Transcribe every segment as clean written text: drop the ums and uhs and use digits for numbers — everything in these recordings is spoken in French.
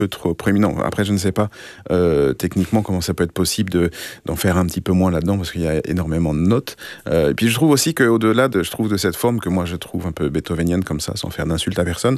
trop proéminent. Après, je ne sais pas techniquement comment ça peut être possible d'en faire un petit peu moins là-dedans, parce qu'il y a énormément de notes. Et puis je trouve aussi qu'au-delà de cette forme que moi je trouve un peu beethovenienne comme ça, sans faire d'insulte à personne,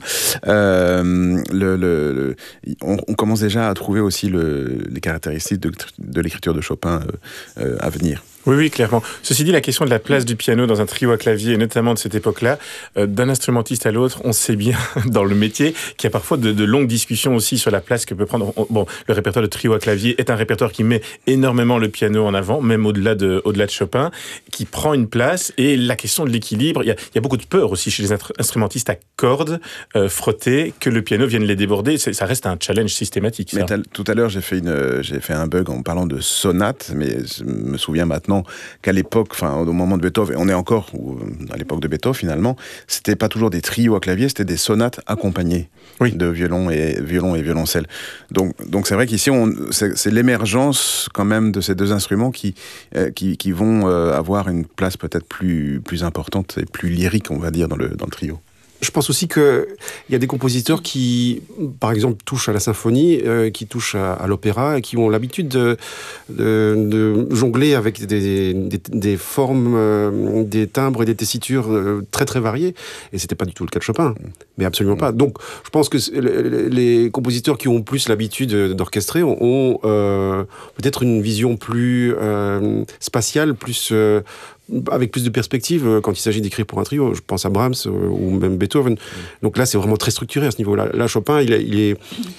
on commence déjà à trouver aussi les caractéristiques de l'écriture de Chopin à venir. Oui, oui, clairement. Ceci dit, la question de la place du piano dans un trio à clavier, et notamment de cette époque-là, d'un instrumentiste à l'autre, on sait bien dans le métier qu'il y a parfois de longues discussions aussi sur la place que peut prendre. Bon, le répertoire de trio à clavier est un répertoire qui met énormément le piano en avant, même au-delà de Chopin, qui prend une place. Et la question de l'équilibre, il y a beaucoup de peur aussi chez les instrumentistes à cordes frottées que le piano vienne les déborder. Ça reste un challenge systématique. Ça. Mais tout à l'heure, j'ai fait un bug en parlant de sonate, mais je me souviens maintenant qu'à l'époque, au moment de Beethoven, on est encore à l'époque de Beethoven finalement, c'était pas toujours des trios à clavier, c'était des sonates accompagnées de violon et violoncelle. Donc c'est vrai qu'ici, c'est l'émergence quand même de ces deux instruments qui vont avoir une place peut-être plus importante et plus lyrique, on va dire, dans le trio. Je pense aussi qu'il y a des compositeurs qui, par exemple, touchent à la symphonie, qui touchent à l'opéra, et qui ont l'habitude de jongler avec des formes, des timbres et des tessitures très très variées. Et c'était pas du tout le cas de Chopin, mais absolument pas. Donc, je pense que les compositeurs qui ont plus l'habitude d'orchestrer ont peut-être une vision plus spatiale, avec plus de perspectives quand il s'agit d'écrire pour un trio. Je pense à Brahms ou même Beethoven. Donc là, c'est vraiment très structuré à ce niveau-là. Là, Chopin, il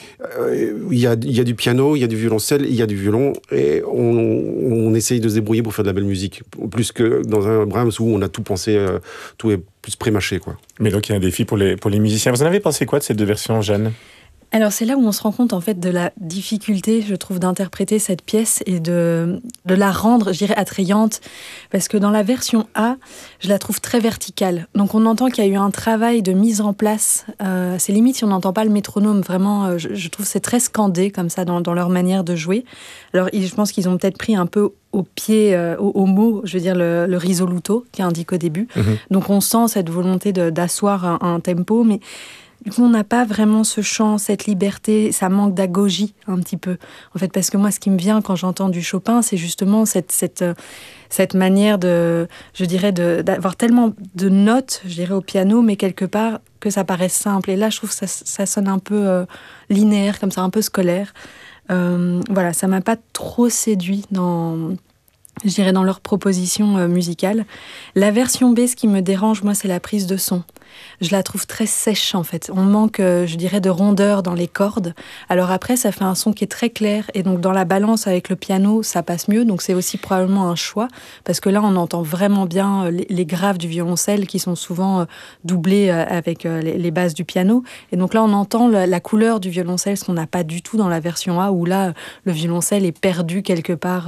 y a du piano, il y a du violoncelle, il y a du violon, et on essaye de se débrouiller pour faire de la belle musique. Plus que dans un Brahms où on a tout pensé, tout est plus prémâché, quoi. Mais donc, il y a un défi pour les musiciens. Vous en avez pensé quoi de ces deux versions, Jeanne ? Alors c'est là où on se rend compte en fait de la difficulté, je trouve, d'interpréter cette pièce et de la rendre, je dirais, attrayante, parce que dans la version A, je la trouve très verticale. Donc on entend qu'il y a eu un travail de mise en place. C'est limite si on n'entend pas le métronome. Vraiment, je trouve que c'est très scandé comme ça dans leur manière de jouer. Alors je pense qu'ils ont peut-être pris un peu au pied, au mot, je veux dire le risoluto qui indique au début. Donc on sent cette volonté d'asseoir un tempo, mais du coup, on n'a pas vraiment ce chant, cette liberté, ça manque d'agogie un petit peu. En fait, parce que moi, ce qui me vient quand j'entends du Chopin, c'est justement cette manière d'avoir tellement de notes, je dirais, au piano, mais quelque part que ça paraisse simple. Et là, je trouve que ça sonne un peu linéaire, comme ça, un peu scolaire. Voilà, ça m'a pas trop séduit dans leur proposition musicale. La version B, ce qui me dérange, moi, c'est la prise de son. Je la trouve très sèche, en fait. On manque, je dirais, de rondeur dans les cordes. Alors après, ça fait un son qui est très clair. Et donc, dans la balance avec le piano, ça passe mieux. Donc, c'est aussi probablement un choix. Parce que là, on entend vraiment bien les graves du violoncelle qui sont souvent doublés avec les basses du piano. Et donc là, on entend la couleur du violoncelle, ce qu'on n'a pas du tout dans la version A, où là, le violoncelle est perdu quelque part...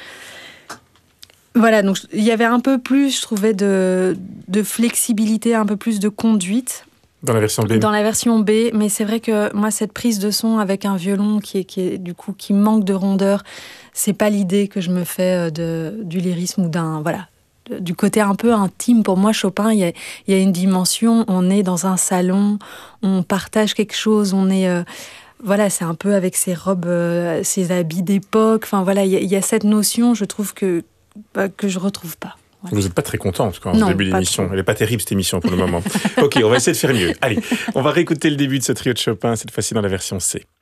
Voilà, donc il y avait un peu plus, je trouvais, de flexibilité, un peu plus de conduite. Dans la version B. Dans la version B, mais c'est vrai que moi, cette prise de son avec un violon qui manque de rondeur, c'est pas l'idée que je me fais du lyrisme ou du côté un peu intime. Pour moi, Chopin, il y a une dimension, on est dans un salon, on partage quelque chose, on est... c'est un peu avec ses robes, ses habits d'époque. Enfin, voilà, il y a cette notion, je trouve, que je retrouve pas. Voilà. Vous n'êtes pas très content, en tout cas, en ce début d'émission. Elle n'est pas terrible, cette émission, pour le moment. Ok, on va essayer de faire mieux. Allez, on va réécouter le début de ce trio de Chopin, cette fois-ci dans la version C.